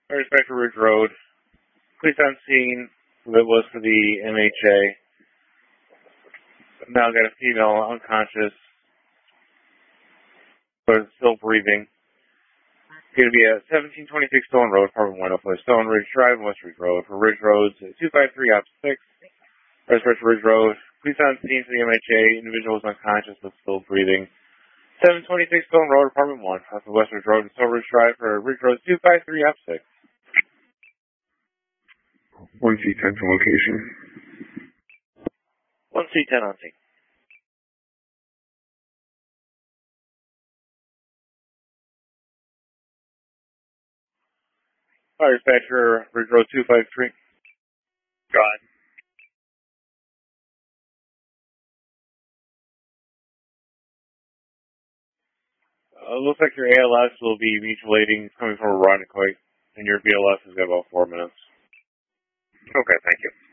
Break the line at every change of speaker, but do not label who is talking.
Respect for Ridge Road. Police on scene that was for the MHA. Now got a female unconscious, but still breathing. Going to be at 1726 Stone Road, apartment 104, Stone Ridge Drive, West Ridge Road. For Ridge Roads, 253 op 6. Respect for Ridge Road. Police on scene for the MHA. Individual was unconscious but still breathing. 726 Stone Road, apartment 1, off of West Ridge Road and Stone Ridge Drive for Ridge Road 253 op 6.
1C10 to location.
1C10 on scene.
Fire dispatcher, Ridge Road 253.
Go ahead.
Looks like your ALS will be mutual aiding coming from Irondequoit, and your BLS has got about 4 minutes.
Okay, thank you.